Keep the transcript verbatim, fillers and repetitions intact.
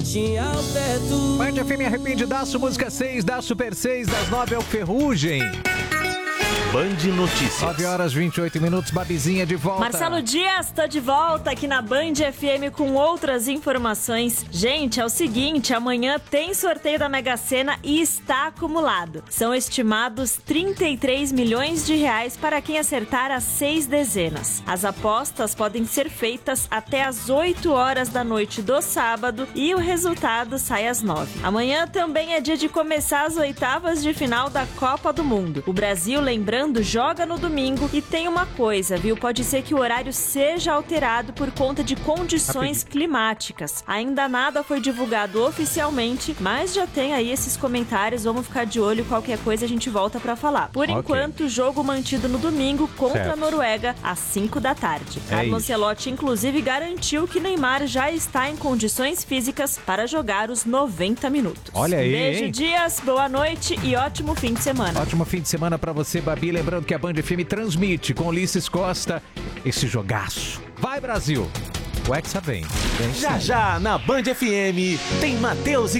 Band F M arrependidaço, música seis da Super seis, das nove é o Ferrugem. Band Notícias. nove horas e vinte e oito minutos, Babizinha de volta. Marcelo Dias, tô de volta aqui na Band F M com outras informações. Gente, é o seguinte, amanhã tem sorteio da Mega Sena e está acumulado. São estimados trinta e três milhões de reais para quem acertar as seis dezenas. As apostas podem ser feitas até às oito horas da noite do sábado e o resultado sai às nove. Amanhã também é dia de começar as oitavas de final da Copa do Mundo. O Brasil, lembrando, joga no domingo e tem uma coisa, viu? Pode ser que o horário seja alterado por conta de condições climáticas. Ainda nada foi divulgado oficialmente, mas já tem aí esses comentários. Vamos ficar de olho, qualquer coisa a gente volta pra falar. Por Ok. enquanto, jogo mantido no domingo contra Certo. a Noruega às cinco da tarde. É Carlo isso. Ancelotti, inclusive, garantiu que Neymar já está em condições físicas para jogar os noventa minutos. Olha aí, Beijo, hein? Dias, boa noite e ótimo fim de semana. Ótimo fim de semana pra você, Babi. Lembrando que a Band F M transmite com Ulisses Costa esse jogaço. Vai, Brasil! O Hexa vem. vem Já sim. já na Band F M tem Matheus e